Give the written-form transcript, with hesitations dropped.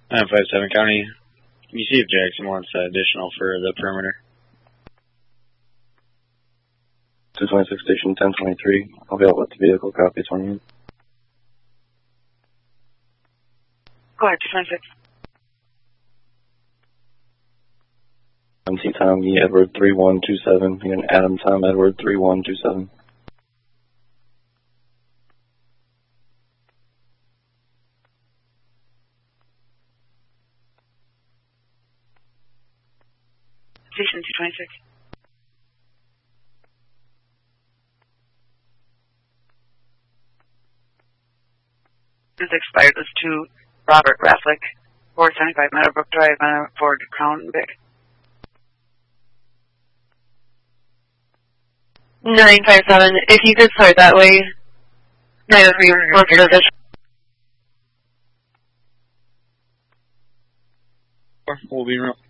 957 County. Can you see if Jackson wants additional for the perimeter? 226 Station 1023. Available at the vehicle. Copy 28. Go ahead, 226. MC Tom E. Edward 3127. Again, Adam Tom Edward 3127. Station 226. This expired was to Robert Rafflick, 475 Meadowbrook Drive, Ford Crown Vic. 957, if you could start that way. 903, what's the addition? We'll be